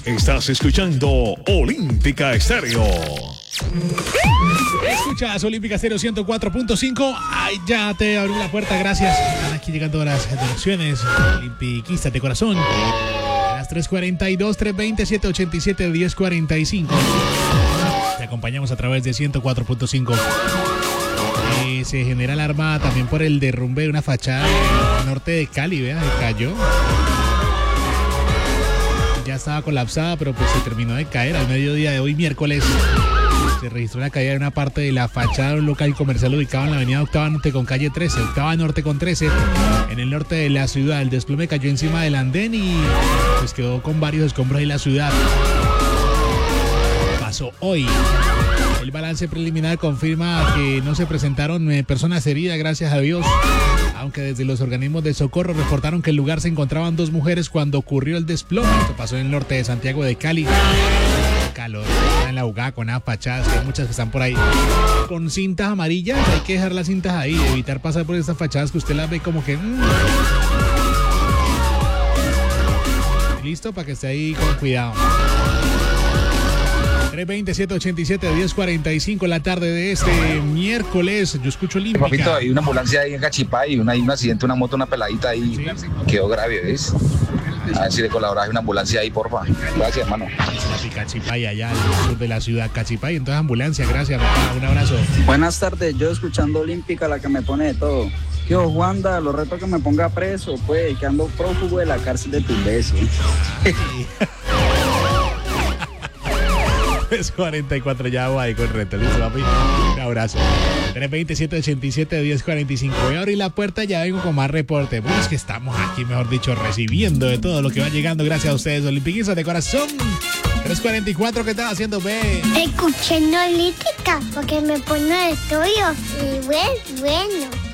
Estás escuchando Olímpica Estéreo. Escuchas Olímpica Estéreo 104.5. Ay, ya te abrí la puerta, gracias. Están aquí llegando las generaciones olimpiquistas de corazón. A las 3:42, 320, 787, 1045. Te acompañamos a través de 104.5. Se genera alarma también por el derrumbe de una fachada norte de Cali, vea, se cayó. Ya estaba colapsada, pero pues se terminó de caer. Al mediodía de hoy, miércoles, se registró la caída de una parte de la fachada de un local comercial ubicado en la avenida Octava Norte con calle 13, Octava Norte con 13, en el norte de la ciudad. El desplome cayó encima del andén y pues quedó con varios escombros en la ciudad. Pasó hoy. El balance preliminar confirma que no se presentaron personas heridas, gracias a Dios, aunque desde los organismos de socorro reportaron que en el lugar se encontraban 2 mujeres cuando ocurrió el desplome. Esto pasó en el norte de Santiago de Cali. Calor, en la Ugá con las fachadas, hay muchas que están por ahí con cintas amarillas. Hay que dejar las cintas ahí, evitar pasar por estas fachadas que usted las ve como que listo, para que esté ahí con cuidado. 320-787-1045 la tarde de este miércoles. Yo escucho Olímpica. Papito, hay una ambulancia ahí en Cachipay, hay un accidente, una moto, una peladita ahí, ¿sí? Quedó grave, ¿ves? A ver si le colaboras una ambulancia ahí, porfa. Gracias, hermano. Cachipay, allá al sur de la ciudad, Cachipay. Entonces, ambulancia, gracias, papá. Un abrazo. Buenas tardes, yo escuchando Olímpica, la que me pone de todo. Yo, Juanda, los retos que me ponga preso, pues, que ando prófugo de la cárcel de tus besos. Es 44, ya voy con reto, listo, papi. Un abrazo. 320-787-1045. Voy a abrir la puerta y ya vengo con más reporte. Pues es que estamos aquí, mejor dicho, recibiendo de todo lo que va llegando. Gracias a ustedes, olimpiquistas de corazón. 344, ¿qué estás haciendo, B? Escuchando Olímpica, porque me pone de tuyo. Y bueno.